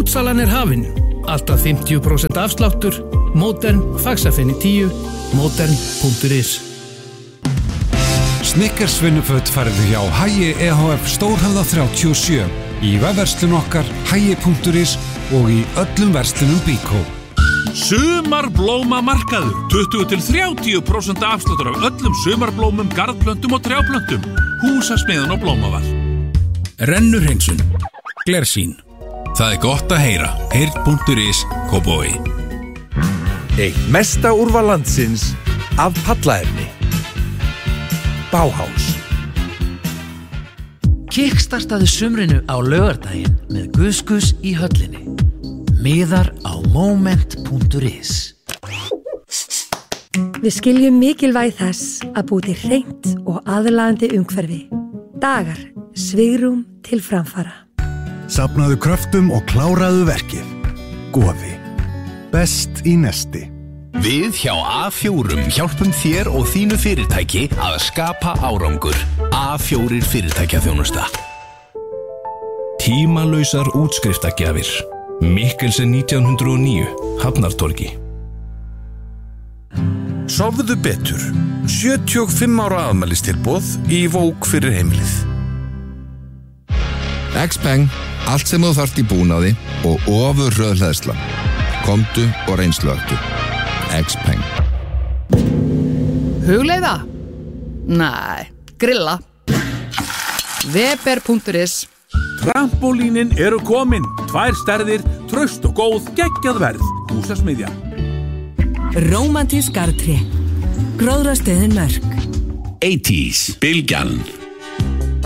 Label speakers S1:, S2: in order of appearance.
S1: Útsalan hafin. Alltaf 50% afsláttur. Modern, Faxafeni 10, modern.is.
S2: Snickers vinnuföt færðu hjá Hagi EHF Stórhöfða 37 í vefverslun okkar hagi.is og í öllum verslunum Bíkó.
S3: Sumarblómamarkaður, 20-30% afsláttur af öllum sumarblómum, garðplöntum og trjáplöntum. Húsasmiðan og Blómaval.
S4: Rennurhreinsun, Glersín. Það gott að heyra. Heyrn.is Kópavogi.
S5: Eitt mesta úrval landsins af pallaefni. Bauhaus.
S6: Kickstartaðu sumrinu á laugardaginn með Guskus í höllinni. Miðar á moment.is.
S7: Við skiljum mikilvægi þess að búa til hreint og aðlaðandi umhverfi. Dagar, svigrúm til framfara.
S8: Safnaðu kröftum og kláraðu verkið. Goði. Best í nesti.
S9: Við hjá A4 hjálpum þér og þínu fyrirtæki að skapa árangur. A4 fyrirtækjaþjónusta.
S4: Tímalausar útskriftagjafir. Mikkelsen 1909, Hafnartorgi.
S5: Sofðu betur. 75 ára afmælistilboð í Vók fyrir heimilið.
S10: Xpeng, allt sem þú þarft í búnaði og ofur röðhleðsla. Komdu og reynsluaktu. Xpeng.
S11: Hugleiða? Nei, grilla. Weber.is.
S3: Trampólínin eru komin. 2 stærðir, traust og góð, geggjað verð. Húsasmiðja.
S12: Rómantísk garðtré. Gróðrastöðin Mörk.
S9: 80s, Bylgjan.